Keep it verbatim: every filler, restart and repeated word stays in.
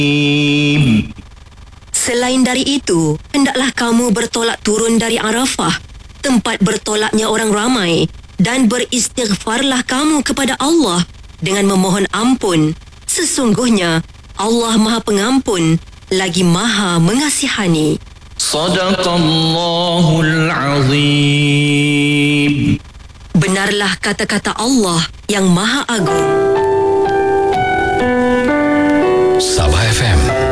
Selain dari itu, hendaklah kamu bertolak turun dari Arafah, tempat bertolaknya orang ramai, dan beristighfarlah kamu kepada Allah dengan memohon ampun. Sesungguhnya Allah Maha Pengampun lagi Maha Mengasihani. Sadaqallahul Azim. Benarlah kata-kata Allah yang Maha Agung. Sabah F M